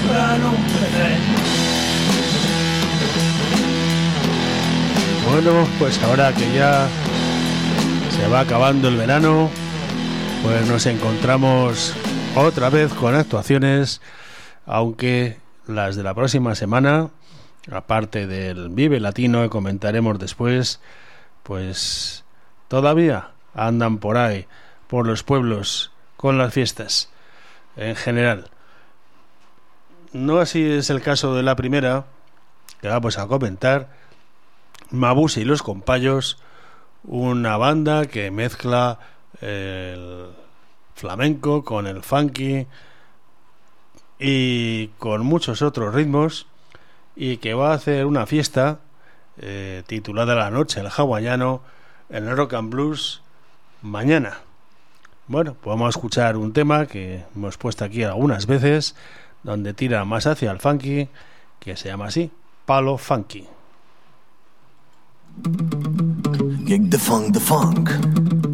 compran un PC. Bueno, pues ahora que ya se va acabando el verano, pues nos encontramos otra vez con actuaciones, aunque las de la próxima semana, aparte del Vive Latino que comentaremos después, pues todavía andan por ahí, por los pueblos, con las fiestas en general. No así es el caso de la primera que vamos a comentar, Mabuse y los Compayos, una banda que mezcla el flamenco con el funky y con muchos otros ritmos, y que va a hacer una fiesta titulada La Noche del Hawaiano en el Rock and Blues mañana. Bueno, pues vamos a escuchar un tema que hemos puesto aquí algunas veces, donde tira más hacia el funky, que se llama así, Palo Funky. Gig the funk, the funk.